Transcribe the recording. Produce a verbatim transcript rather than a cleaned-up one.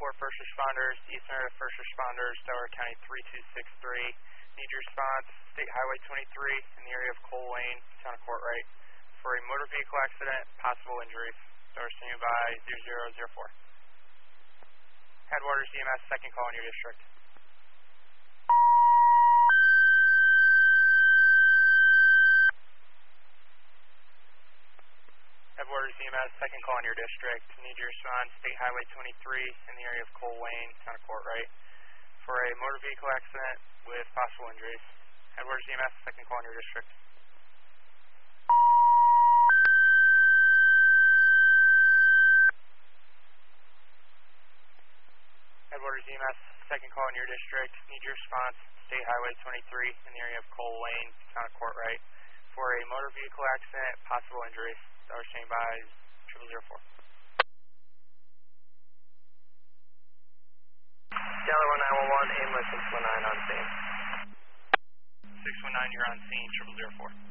four first responders, East Area first responders, Delaware County three two six three. Need your response, State Highway twenty-three in the area of Cole Lane, Town of Courtright, for a motor vehicle accident, possible injuries. Delaware standing by zero zero zero four. Headwaters E M S, second call in your district. Headwaters E M S, second call in your district. Need your response, State Highway twenty-three in the area of Cole Lane, Town of Courtright, for a motor vehicle accident with possible injuries. Headwaters E M S, second call in your district. Headwaters E M S, second call in your district. Need your response, State Highway twenty-three in the area of Cole Lane, Town of Courtright, for a motor vehicle accident, possible injuries. Delaware standing by triple zero four. Delaware nine one one, Aimless six one nine on scene. six one nine, you're on scene, triple zero four.